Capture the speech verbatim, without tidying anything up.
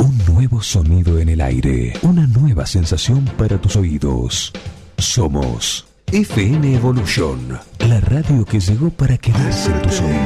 Un nuevo sonido en el aire. Una nueva sensación para tus oídos. Somos F M Evolution, la radio que llegó para quedarse en tus oídos.